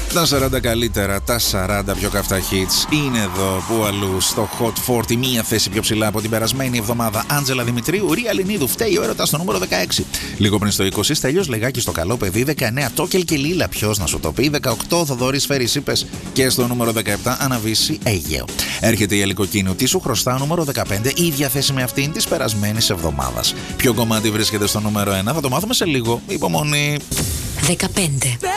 Τα 40 καλύτερα, τα 40 πιο καυτά hits είναι εδώ που αλλού στο Hot 40, μία θέση πιο ψηλά από την περασμένη εβδομάδα. Άντζελα Δημητρίου, Ρία Λινίδου, φταίει ο έρωτας στο νούμερο 16. Λίγο πριν στο 20, Στέλιος Λεγάκης στο καλό παιδί, 19, Τόκελ και Λίλα, ποιος να σου το πει, 18, Θοδωρής Φέρης είπες και στο νούμερο 17, Αναβίση Αίγαιο. Έρχεται η Ελικοκίνου, τι σου χρωστά, νούμερο 15, ίδια θέση με αυτήν της περασμένης εβδομάδας. Ποιο κομμάτι βρίσκεται στο νούμερο 1, θα το μάθουμε σε λίγο. Υπομονή. 15.